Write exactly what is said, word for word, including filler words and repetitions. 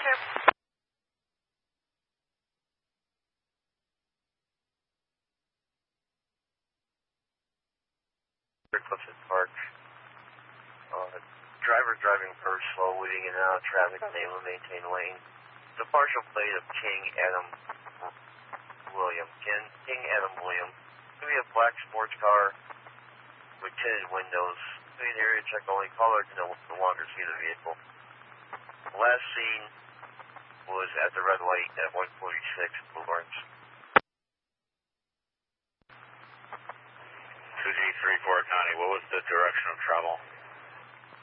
Clifton Park. Uh, driver driving first, slow, weaving in and out of traffic, unable to maintain lane. The partial plate of King Adam William. King, King Adam William. Could be a black sports car with tinted windows. Could be an area check only. Caller to no longer see the vehicle. The last seen was at the red light at one forty-six Boulevard. two G three four County, what was the direction of travel?